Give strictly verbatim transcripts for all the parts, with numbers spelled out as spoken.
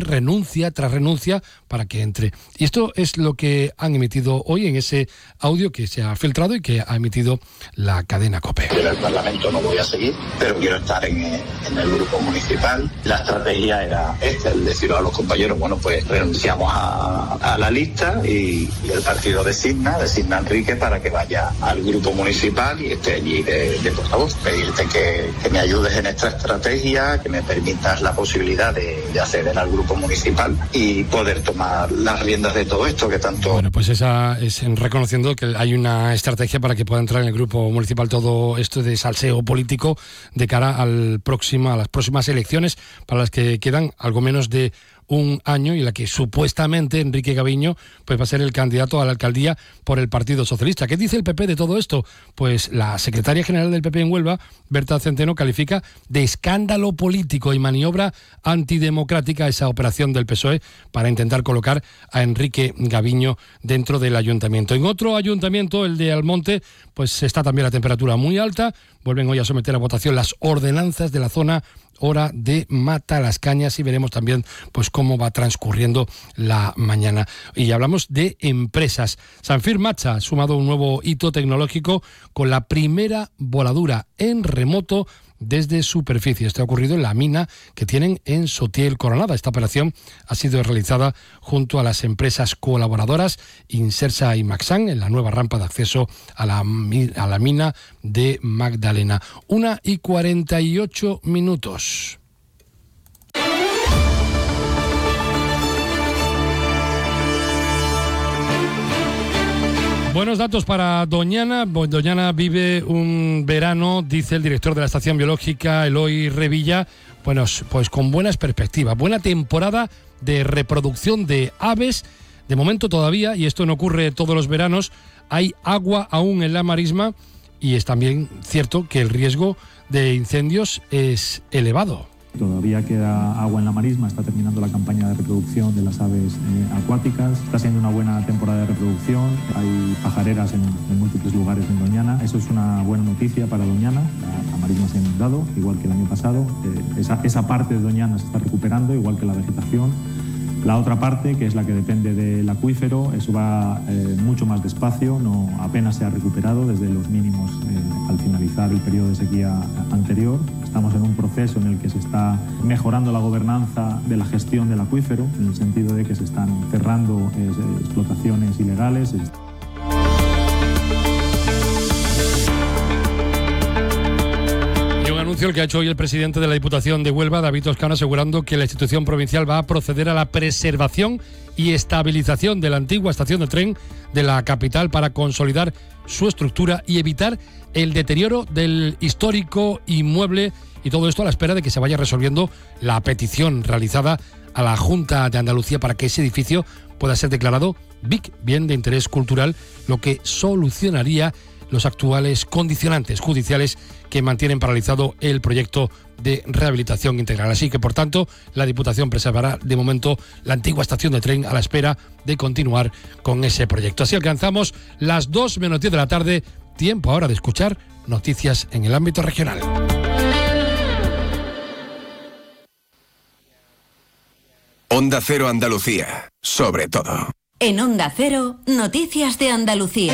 renuncia tras renuncia para que entre. Y esto es lo que han emitido hoy en ese audio que se ha filtrado y que ha emitido la cadena COPE. En el Parlamento no voy a seguir, pero quiero estar en, en el grupo municipal. La estrategia era esta, el decir a los compañeros, bueno, pues renunciamos a, a la lista y, y el partido designa, designa a Enrique para que vaya al grupo municipal y esté allí de, de portavoz. Pedirte que, que me ayudes en esta estrategia, que me permitas la posibilidad de, de acceder al grupo municipal y poder tomar las riendas de todo esto que tanto... Bueno, pues esa es en reconociendo que hay una estrategia para que pueda entrar en el grupo municipal todo esto de salseo político de cara al próximo, a las próximas elecciones para las que quedan algo menos de un año y en la que supuestamente Enrique Gaviño pues va a ser el candidato a la alcaldía por el Partido Socialista. ¿Qué dice el P P de todo esto? Pues la secretaria general del P P en Huelva, Berta Centeno, califica de escándalo político y maniobra antidemocrática esa operación del P S O E para intentar colocar a Enrique Gaviño dentro del ayuntamiento. En otro ayuntamiento, el de Almonte, pues está también la temperatura muy alta. Vuelven hoy a someter a votación las ordenanzas de la zona hora de Matalascañas y veremos también pues cómo va transcurriendo la mañana. Y hablamos de empresas. Sanfir Macha ha sumado un nuevo hito tecnológico con la primera voladura en remoto desde superficie. Esto ha ocurrido en la mina que tienen en Sotiel Coronada. Esta operación ha sido realizada junto a las empresas colaboradoras Insersa y Maxan en la nueva rampa de acceso a la, a la mina de Magdalena. Una y cuarenta y ocho minutos. Buenos datos para Doñana. Doñana vive un verano, dice el director de la estación biológica, Eloy Revilla, bueno, pues con buenas perspectivas. Buena temporada de reproducción de aves. De momento todavía, y esto no ocurre todos los veranos, hay agua aún en la marisma y es también cierto que el riesgo de incendios es elevado. Todavía queda agua en la marisma, está terminando la campaña de reproducción de las aves eh, acuáticas, está siendo una buena temporada de reproducción, hay pajareras en, en múltiples lugares en Doñana, eso es una buena noticia para Doñana, la, la marisma se ha inundado, igual que el año pasado, eh, esa, esa parte de Doñana se está recuperando, igual que la vegetación. La otra parte, que es la que depende del acuífero, eso va eh, mucho más despacio, no apenas se ha recuperado desde los mínimos eh, al finalizar el periodo de sequía anterior. Estamos en un proceso en el que se está mejorando la gobernanza de la gestión del acuífero, en el sentido de que se están cerrando eh, explotaciones ilegales. El que ha hecho hoy el presidente de la Diputación de Huelva, David Toscano, asegurando que la institución provincial va a proceder a la preservación y estabilización de la antigua estación de tren de la capital para consolidar su estructura y evitar el deterioro del histórico inmueble, y todo esto a la espera de que se vaya resolviendo la petición realizada a la Junta de Andalucía para que ese edificio pueda ser declarado B I C, bien de interés cultural, lo que solucionaría los actuales condicionantes judiciales que mantienen paralizado el proyecto de rehabilitación integral. Así que, por tanto, la Diputación preservará de momento la antigua estación de tren a la espera de continuar con ese proyecto. Así alcanzamos las dos menos diez de la tarde, tiempo ahora de escuchar noticias en el ámbito regional. Onda Cero Andalucía, sobre todo. En Onda Cero, noticias de Andalucía.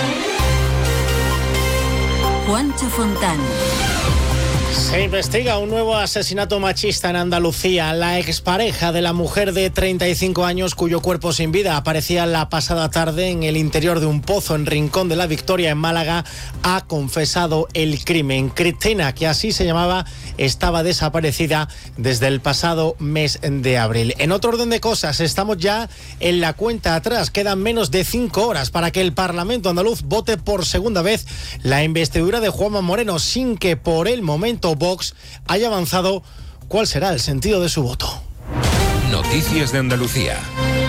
Juancho Fontán. Se investiga un nuevo asesinato machista en Andalucía. La expareja de la mujer de treinta y cinco años, cuyo cuerpo sin vida aparecía la pasada tarde en el interior de un pozo en Rincón de la Victoria, en Málaga, ha confesado el crimen. Cristina, que así se llamaba, estaba desaparecida desde el pasado mes de abril. En otro orden de cosas, estamos ya en la cuenta atrás. Quedan menos de cinco horas para que el Parlamento andaluz vote por segunda vez la investidura de Juanma Moreno, sin que por el momento Vox haya avanzado cuál será el sentido de su voto. Noticias de Andalucía.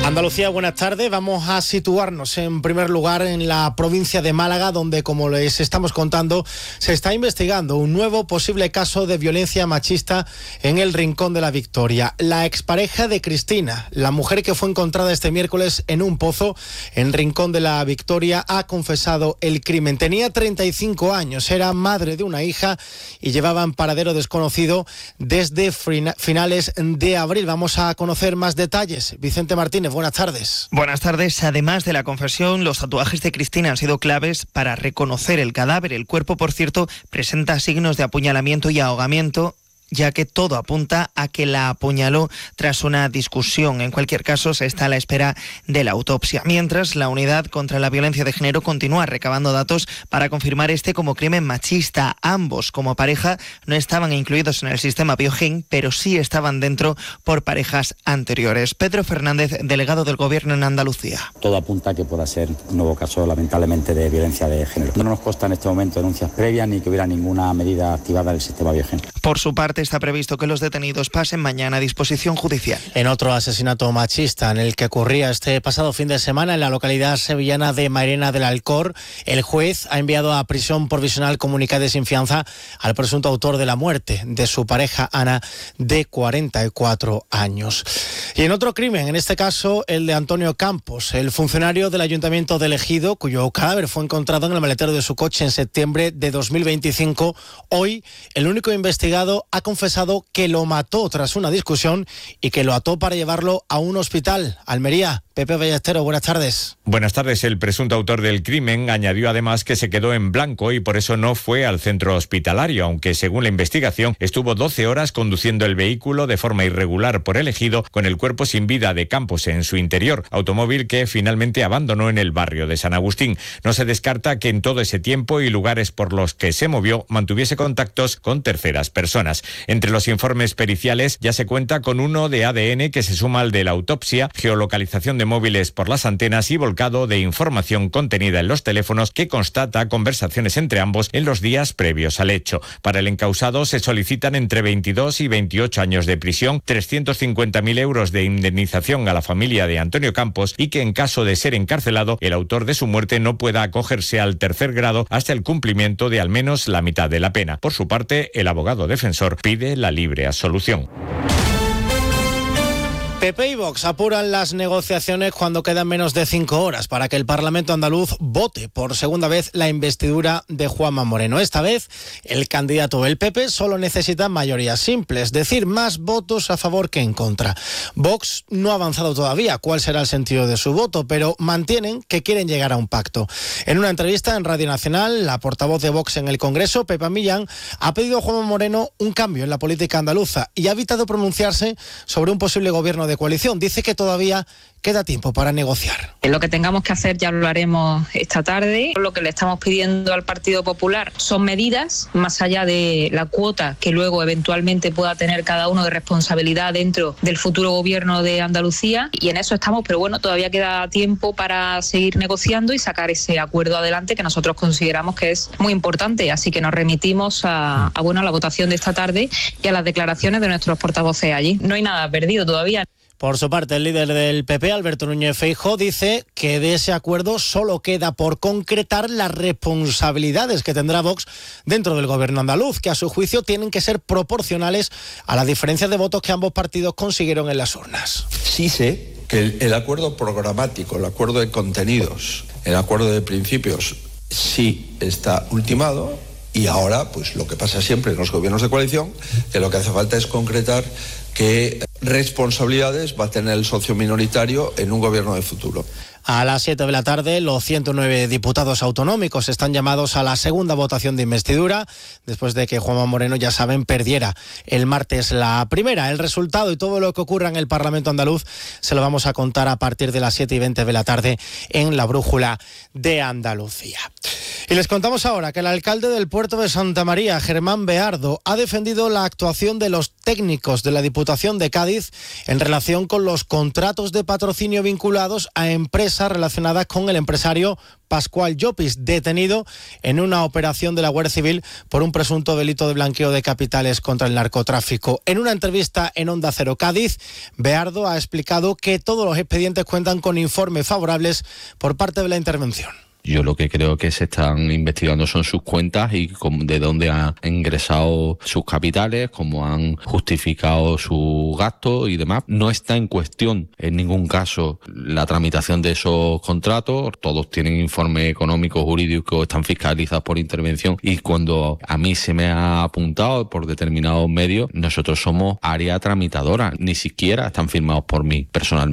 Andalucía, buenas tardes. Vamos a situarnos en primer lugar en la provincia de Málaga, donde, como les estamos contando, se está investigando un nuevo posible caso de violencia machista en el Rincón de la Victoria. La expareja de Cristina, la mujer que fue encontrada este miércoles en un pozo en Rincón de la Victoria, ha confesado el crimen. Tenía treinta y cinco años, era madre de una hija y llevaba en paradero desconocido desde finales de abril. Vamos a conocer más detalles. Vicente Martínez, buenas tardes. Buenas tardes. Además de la confesión, los tatuajes de Cristina han sido claves para reconocer el cadáver. El cuerpo, por cierto, presenta signos de apuñalamiento y ahogamiento, ya que todo apunta a que la apuñaló tras una discusión. En cualquier caso, se está a la espera de la autopsia. Mientras, la Unidad contra la Violencia de Género continúa recabando datos para confirmar este como crimen machista. Ambos, como pareja, no estaban incluidos en el sistema Biogen, pero sí estaban dentro por parejas anteriores. Pedro Fernández, delegado del Gobierno en Andalucía. Todo apunta a que pueda ser un nuevo caso, lamentablemente, de violencia de género. No nos consta en este momento denuncias previas ni que hubiera ninguna medida activada en el sistema Biogen. Por su parte, está previsto que los detenidos pasen mañana a disposición judicial. En otro asesinato machista, en el que ocurría este pasado fin de semana en la localidad sevillana de Mairena del Alcor, el juez ha enviado a prisión provisional comunicada sin fianza al presunto autor de la muerte de su pareja Ana, de cuarenta y cuatro años. Y en otro crimen, en este caso el de Antonio Campos, el funcionario del Ayuntamiento de Ejido, cuyo cadáver fue encontrado en el maletero de su coche en septiembre de dos mil veinticinco. Hoy, el único investigado ha confesado que lo mató tras una discusión y que lo ató para llevarlo a un hospital. Almería, Pepe Ballesteros, buenas tardes. Buenas tardes. El presunto autor del crimen añadió además que se quedó en blanco y por eso no fue al centro hospitalario, aunque según la investigación estuvo doce horas conduciendo el vehículo de forma irregular por el Ejido con el cuerpo sin vida de Campos en su interior, automóvil que finalmente abandonó en el barrio de San Agustín. No se descarta que en todo ese tiempo y lugares por los que se movió mantuviese contactos con terceras personas. Entre los informes periciales ya se cuenta con uno de A D N que se suma al de la autopsia, geolocalización de móviles por las antenas y volcado de información contenida en los teléfonos que constata conversaciones entre ambos en los días previos al hecho. Para el encausado se solicitan entre veintidós y veintiocho años de prisión, trescientos cincuenta mil euros de indemnización a la familia de Antonio Campos y que en caso de ser encarcelado, el autor de su muerte no pueda acogerse al tercer grado hasta el cumplimiento de al menos la mitad de la pena. Por su parte, el abogado defensor pide la libre absolución. P P y Vox apuran las negociaciones cuando quedan menos de cinco horas para que el Parlamento andaluz vote por segunda vez la investidura de Juanma Moreno. Esta vez, el candidato del P P solo necesita mayoría simple, es decir, más votos a favor que en contra. Vox no ha avanzado todavía cuál será el sentido de su voto, pero mantienen que quieren llegar a un pacto. En una entrevista en Radio Nacional, la portavoz de Vox en el Congreso, Pepa Millán, ha pedido a Juanma Moreno un cambio en la política andaluza y ha evitado pronunciarse sobre un posible gobierno de coalición. Dice que todavía queda tiempo para negociar. Lo que tengamos que hacer ya lo haremos esta tarde. Lo que le estamos pidiendo al Partido Popular son medidas, más allá de la cuota que luego eventualmente pueda tener cada uno de responsabilidad dentro del futuro gobierno de Andalucía, y en eso estamos, pero bueno, todavía queda tiempo para seguir negociando y sacar ese acuerdo adelante que nosotros consideramos que es muy importante. Así que nos remitimos a, a, bueno, a la votación de esta tarde y a las declaraciones de nuestros portavoces allí. No hay nada perdido todavía. Por su parte, el líder del P P, Alberto Núñez Feijóo, dice que de ese acuerdo solo queda por concretar las responsabilidades que tendrá Vox dentro del gobierno andaluz, que a su juicio tienen que ser proporcionales a las diferencias de votos que ambos partidos consiguieron en las urnas. Sí sé que el, el acuerdo programático, el acuerdo de contenidos, el acuerdo de principios sí está ultimado. Y ahora, pues lo que pasa siempre en los gobiernos de coalición, que lo que hace falta es concretar qué responsabilidades va a tener el socio minoritario en un gobierno de futuro. A las siete de la tarde, los ciento nueve diputados autonómicos están llamados a la segunda votación de investidura, después de que Juanma Moreno, ya saben, perdiera el martes la primera. El resultado y todo lo que ocurra en el Parlamento andaluz se lo vamos a contar a partir de las siete y veinte de la tarde en la Brújula de Andalucía. Y les contamos ahora que el alcalde del puerto de Santa María, Germán Beardo, ha defendido la actuación de los técnicos de la Diputación de Cádiz en relación con los contratos de patrocinio vinculados a empresas relacionadas con el empresario Pascual Llopis, detenido en una operación de la Guardia Civil por un presunto delito de blanqueo de capitales contra el narcotráfico. En una entrevista en Onda Cero Cádiz, Beardo ha explicado que todos los expedientes cuentan con informes favorables por parte de la intervención. Yo lo que creo que se están investigando son sus cuentas y de dónde han ingresado sus capitales, cómo han justificado sus gastos y demás. No está en cuestión en ningún caso la tramitación de esos contratos. Todos tienen informes económicos, jurídicos, están fiscalizados por intervención y cuando a mí se me ha apuntado por determinados medios, nosotros somos área tramitadora, ni siquiera están firmados por mí personalmente.